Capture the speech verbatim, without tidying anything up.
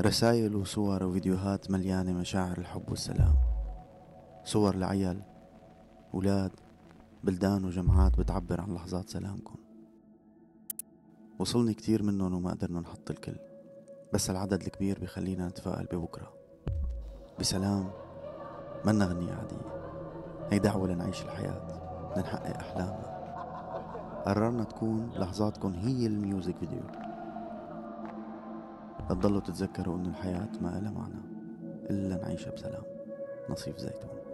رسائل وصور وفيديوهات مليانة مشاعر الحب والسلام. صور لعيال، أولاد، بلدان وجمعات بتعبر عن لحظات سلامكم. وصلني كتير منهم وما قدرنا نحط الكل، بس العدد الكبير بيخلينا نتفائل ببكرة بسلام. منا غنية عادية، هي دعوة لنعيش الحياة، لنحقق أحلامنا. قررنا تكون لحظاتكم هي الميوزك فيديو، لتضلوا تتذكروا إنه الحياة ما إلها معنى إلا نعيشها بسلام. نصيف زيتون.